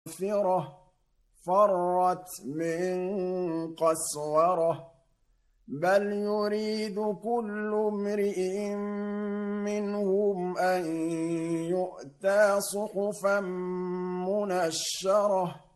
مَغْفِرَةٍ فَرَّتْ مِن قَسْوَرَةٍ بَلْ يُرِيدُ كُلُّ امْرِئٍ مِّنْهُمْ أَن يُؤْتَىٰ صُحُفًا مُّنَشَّرَةً